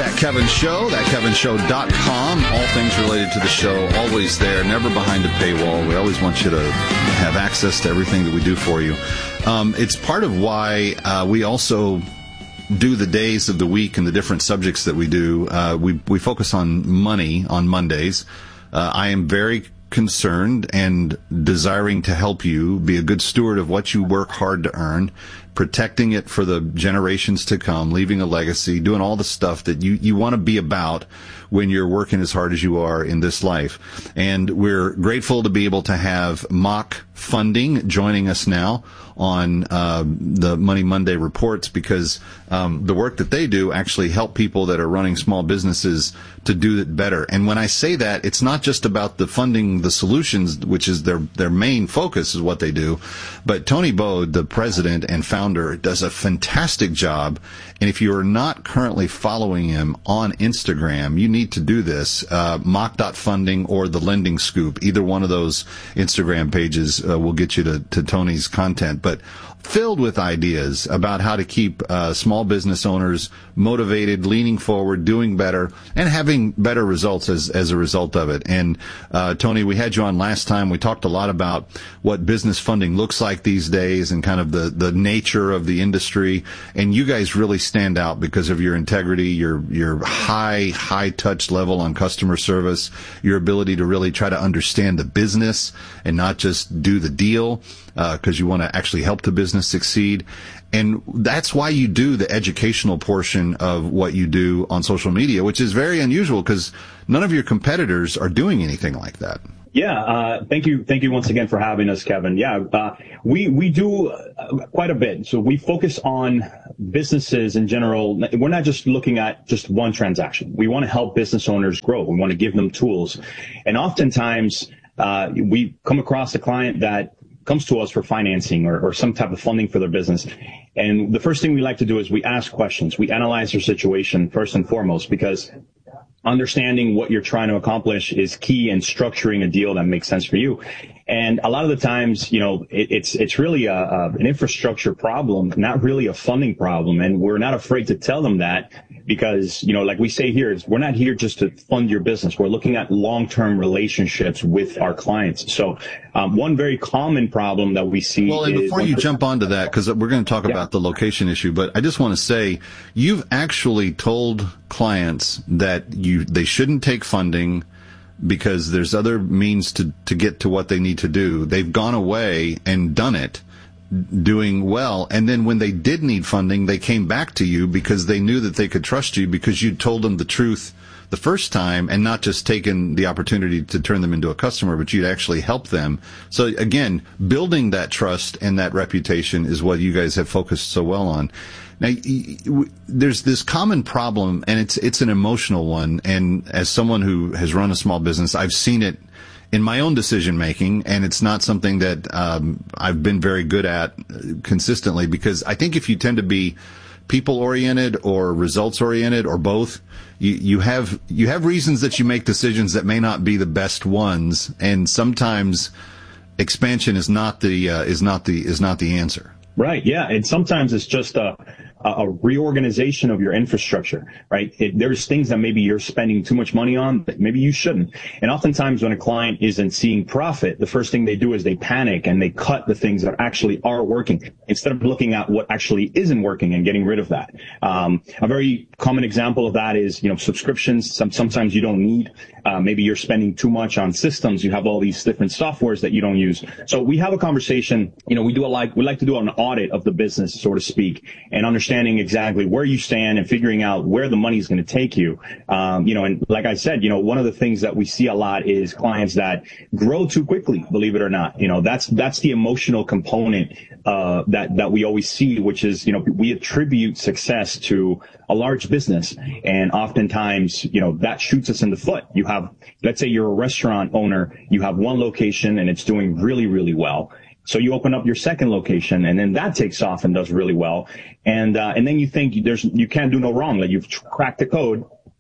That Kevin Show, thatkevinshow.com. All things related to the show, always there, never behind a paywall. We always want you to have access to everything that we do for you. It's part of why we also do the days of the week and the different subjects that we do. We focus on money on Mondays. I am very concerned and desiring to help you be a good steward of what you work hard to earn, protecting it for the generations to come, leaving a legacy, doing all the stuff that you want to be about when you're working as hard as you are in this life. And we're grateful to be able to have Mock Funding joining us now on the Money Monday reports, because the work that they do actually help people that are running small businesses to do it better. And when I say that, it's not just about the funding, the solutions, which is their main focus is what they do, but Tony Bode, the president and founder, does a fantastic job. And if you are not currently following him on Instagram, you need to do this. Mock.funding or The Lending Scoop, either one of those Instagram pages will get you to Tony's content, but filled with ideas about how to keep small business owners motivated, leaning forward, doing better, and having better results as a result of it. And Tony, we had you on last time. We talked a lot about what business funding looks like these days and kind of the nature of the industry. And you guys really stand out because of your integrity, your high touch level on customer service, your ability to really try to understand the business and not just do the deal, because you want to actually help the business succeed. And that's why you do the educational portion of what you do on social media, which is very unusual because none of your competitors are doing anything like that. Yeah, thank you once again for having us, Kevin. Yeah, we do quite a bit. So we focus on businesses in general. We're not just looking at just one transaction. We want to help business owners grow. We want to give them tools. And oftentimes, we come across a client that comes to us for financing or some type of funding for their business. And the first thing we like to do is we ask questions. We analyze their situation first and foremost, because understanding what you're trying to accomplish is key in structuring a deal that makes sense for you. And a lot of the times, it's really an infrastructure problem, not really a funding problem. And we're not afraid to tell them that because, like we say here, we're not here just to fund your business. We're looking at long-term relationships with our clients. So one very common problem that we see Well, and before you jump onto that, because we're going to talk about the location issue, but I just want to say you've actually told clients that they shouldn't take funding because there's other means to get to what they need to do. They've gone away and done it, doing well. And then when they did need funding, they came back to you because they knew that they could trust you because you told them the truth the first time and not just taken the opportunity to turn them into a customer, but you'd actually help them. So again, building that trust and that reputation is what you guys have focused so well on. Now, there's this common problem, and it's an emotional one. And as someone who has run a small business, I've seen it in my own decision making, and it's not something that I've been very good at consistently, because I think if you tend to be people oriented or results oriented or both, you have reasons that you make decisions that may not be the best ones, and sometimes expansion is not the answer. Right. Yeah. And sometimes it's just a reorganization of your infrastructure, right? There's things that maybe you're spending too much money on that maybe you shouldn't. And oftentimes when a client isn't seeing profit, the first thing they do is they panic and they cut the things that actually are working instead of looking at what actually isn't working and getting rid of that. A very common example of that is, subscriptions. Sometimes you don't need, maybe you're spending too much on systems. You have all these different softwares that you don't use. So we have a conversation, we like to do an audit of the business, so to speak, and understanding exactly where you stand and figuring out where the money is going to take you. And like I said, one of the things that we see a lot is clients that grow too quickly, believe it or not. That's the emotional component, that we always see, which is, we attribute success to a large business. And oftentimes, that shoots us in the foot. Let's say you're a restaurant owner, you have one location and it's doing really, really well. So you open up your second location and then that takes off and does really well. And then you think you can't do no wrong. Like you've cracked the code.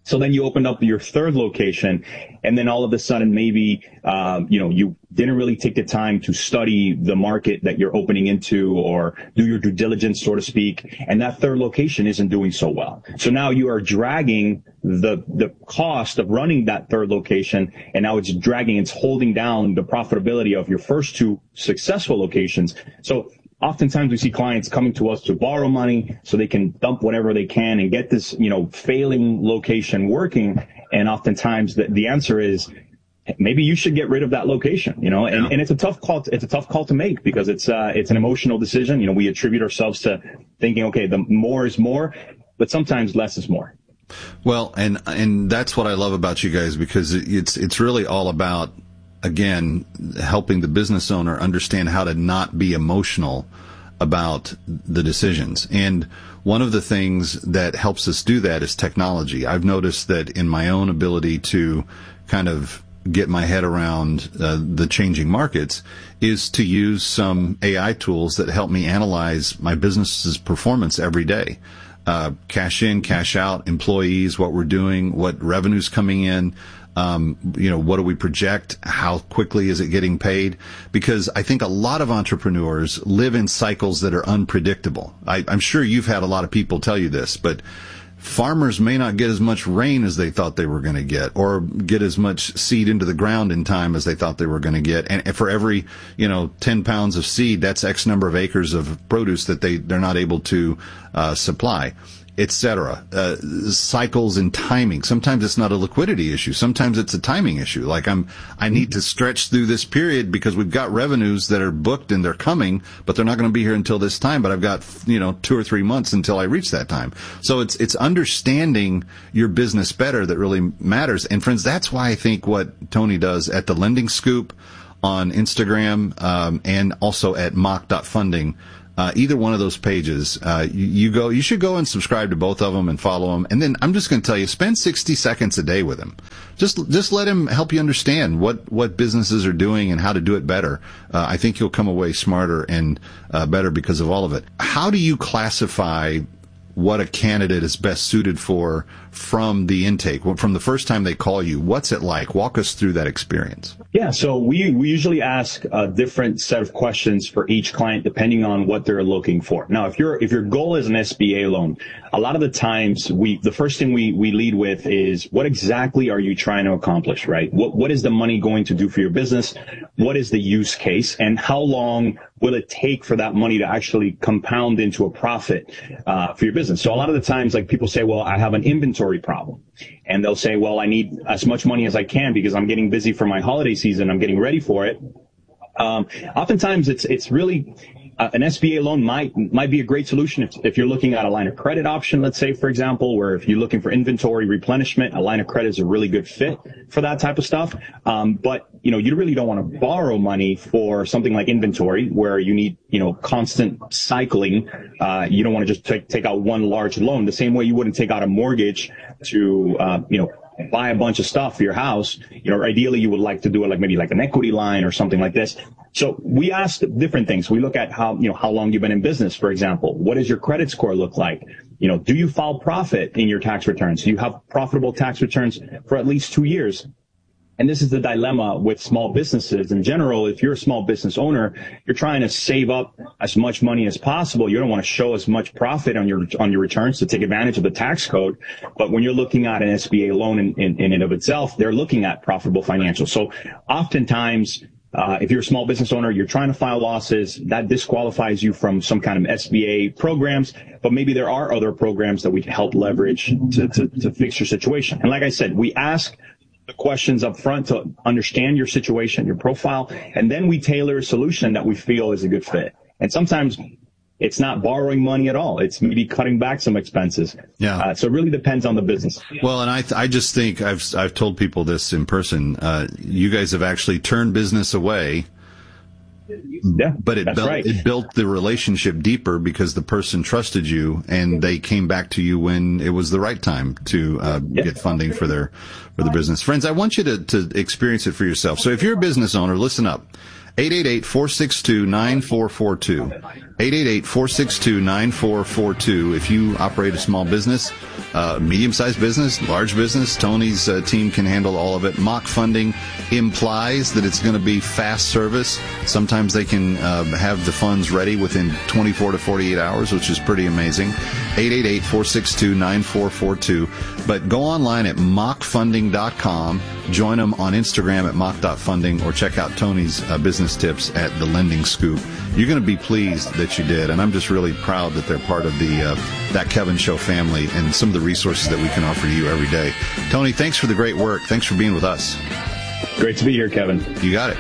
So then you opened up your third location, and then all of a sudden maybe, you didn't really take the time to study the market that you're opening into or do your due diligence, so to speak. And that third location isn't doing so well. So now you are dragging the cost of running that third location, and now it's holding down the profitability of your first two successful locations. So oftentimes we see clients coming to us to borrow money so they can dump whatever they can and get this, failing location working. And oftentimes the answer is maybe you should get rid of that location, and it's a tough call. It's a tough call to make because it's an emotional decision. We attribute ourselves to thinking, okay, the more is more, but sometimes less is more. Well, and that's what I love about you guys, because it's really all about, again, helping the business owner understand how to not be emotional about the decisions. And one of the things that helps us do that is technology. I've noticed that in my own ability to kind of get my head around the changing markets is to use some AI tools that help me analyze my business's performance every day. Cash in, cash out, employees, what we're doing, what revenue's coming in. What do we project? How quickly is it getting paid? Because I think a lot of entrepreneurs live in cycles that are unpredictable. I'm sure you've had a lot of people tell you this, but farmers may not get as much rain as they thought they were going to get, or get as much seed into the ground in time as they thought they were going to get. And for every, 10 pounds of seed, that's X number of acres of produce that they're not able to supply, etc. Cycles and timing. Sometimes it's not a liquidity issue. Sometimes it's a timing issue. Like I need to stretch through this period because we've got revenues that are booked and they're coming, but they're not going to be here until this time. But I've got, 2 or 3 months until I reach that time. So it's understanding your business better that really matters. And friends, that's why I think what Tony does at the Lending Scoop on Instagram, and also at mock.funding, either one of those pages, you should go and subscribe to both of them and follow them. And then I'm just going to tell you, spend 60 seconds a day with him. Just let him help you understand what businesses are doing and how to do it better. I think you'll come away smarter and better because of all of it. How do you classify what a candidate is best suited for from the intake, from the first time they call you? What's it like? Walk us through that experience. Yeah, so we usually ask a different set of questions for each client depending on what they're looking for. Now, if your goal is an SBA loan, a lot of the times the first thing we lead with is, what exactly are you trying to accomplish, right? What is the money going to do for your business? What is the use case? And how long will it take for that money to actually compound into a profit for your business? So a lot of the times, like, people say, well, I have an inventory problem. And they'll say, well, I need as much money as I can because I'm getting busy for my holiday season. I'm getting ready for it. Oftentimes it's really an SBA loan might be a great solution if you're looking at a line of credit option, let's say, for example, where if you're looking for inventory replenishment, a line of credit is a really good fit for that type of stuff. But you really don't want to borrow money for something like inventory where you need, constant cycling. You don't want to just take out one large loan the same way you wouldn't take out a mortgage to, buy a bunch of stuff for your house. Ideally you would like to do it maybe like an equity line or something like this. So we ask different things. We look at how long you've been in business, for example. What does your credit score look like? Do you file profit in your tax returns? Do you have profitable tax returns for at least 2 years? And this is the dilemma with small businesses in general. If you're a small business owner, you're trying to save up as much money as possible. You don't want to show as much profit on your returns to take advantage of the tax code. But when you're looking at an SBA loan in and of itself, they're looking at profitable financials. So oftentimes, if you're a small business owner, you're trying to file losses, that disqualifies you from some kind of SBA programs. But maybe there are other programs that we can help leverage to fix your situation. And like I said, we ask the questions up front to understand your situation, your profile, and then we tailor a solution that we feel is a good fit. And sometimes it's not borrowing money at all. It's maybe cutting back some expenses. Yeah. So it really depends on the business. Well, and I just think I've told people this in person. You guys have actually turned business away. Yeah, but it built the relationship deeper because the person trusted you and they came back to you when it was the right time to get funding for the business. Friends, I want you to experience it for yourself. So if you're a business owner, listen up. 888-462-9442. 888-462-9442. If you operate a small business, medium-sized business, large business, Tony's team can handle all of it. Mock funding implies that it's going to be fast service. Sometimes they can have the funds ready within 24 to 48 hours, which is pretty amazing. 888-462-9442. But go online at mockfunding.com. Join them on Instagram at mock.funding, or check out Tony's business tips at The Lending Scoop. You're going to be pleased that you did, and I'm just really proud that they're part of the That Kevin Show family and some of the resources that we can offer you every day. Tony, thanks for the great work. Thanks for being with us. Great to be here, Kevin. You got it.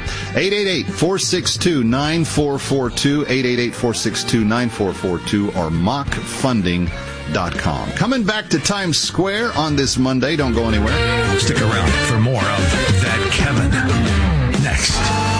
888-462-9442, 888-462-9442, or mockfunding.com. Coming back to Times Square on this Monday. Don't go anywhere. Stick around for more of That Kevin next.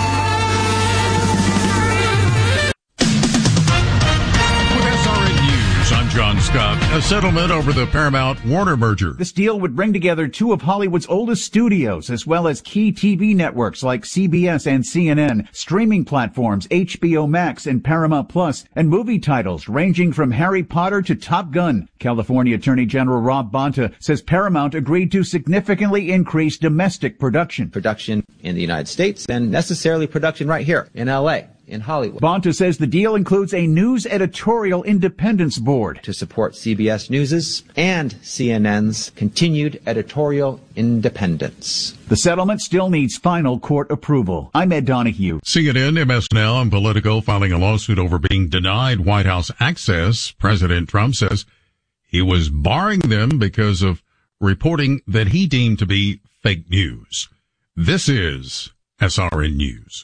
I'm John Scott. A settlement over the Paramount-Warner merger. This deal would bring together two of Hollywood's oldest studios, as well as key TV networks like CBS and CNN, streaming platforms HBO Max and Paramount Plus, and movie titles ranging from Harry Potter to Top Gun. California Attorney General Rob Bonta says Paramount agreed to significantly increase domestic production. Production in the United States and necessarily production right here in L.A., in Hollywood. Bonta says the deal includes a news editorial independence board to support CBS News's and CNN's continued editorial independence. The settlement still needs final court approval. I'm Ed Donahue. CNN, MS Now, and Politico filing a lawsuit over being denied White House access. President Trump says he was barring them because of reporting that he deemed to be fake news. This is SRN News.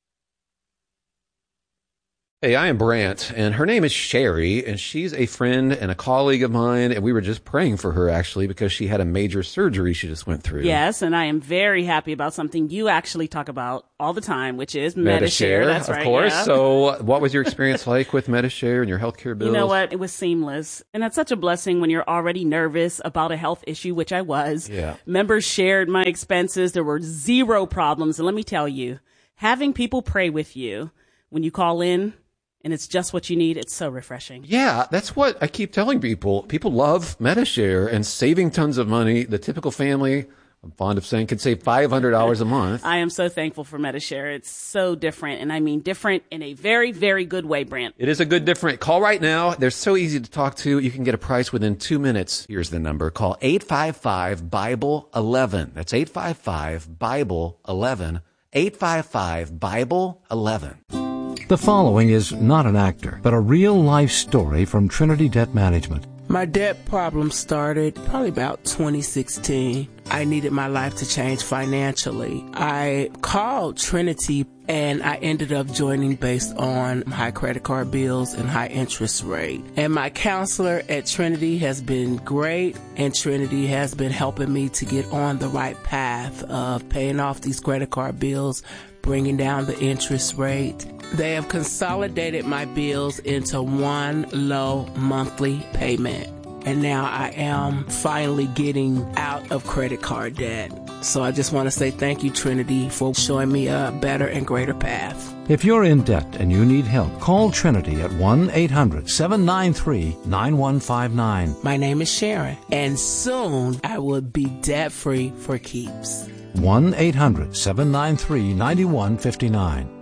Hey, I am Brant, and her name is Sherry, and she's a friend and a colleague of mine, and we were just praying for her, actually, because she had a major surgery she just went through. Yes, and I am very happy about something you actually talk about all the time, which is Medi-Share. That's right, of course. Yeah. So what was your experience like with Medi-Share and your healthcare bills? You know what? It was seamless, and that's such a blessing when you're already nervous about a health issue, which I was. Yeah. Members shared my expenses. There were zero problems, and let me tell you, having people pray with you when you call in, and it's just what you need, it's so refreshing. Yeah, that's what I keep telling people. People love Medi-Share and saving tons of money. The typical family, I'm fond of saying, can save $500 a month. I am so thankful for Medi-Share. It's so different, and I mean different in a very, very good way, Brant. It is a good different. Call right now. They're so easy to talk to. You can get a price within 2 minutes. Here's the number. Call 855-BIBLE-11. That's 855-BIBLE-11. 855-BIBLE-11. The following is not an actor, but a real-life story from Trinity Debt Management. My debt problem started probably about 2016. I needed my life to change financially. I called Trinity and I ended up joining based on high credit card bills and high interest rate. And my counselor at Trinity has been great, and Trinity has been helping me to get on the right path of paying off these credit card bills, bringing down the interest rate. They have consolidated my bills into one low monthly payment. And now I am finally getting out of credit card debt. So I just want to say thank you, Trinity, for showing me a better and greater path. If you're in debt and you need help, call Trinity at 1-800-793-9159. My name is Sharon, and soon I will be debt-free for keeps. 1-800-793-9159.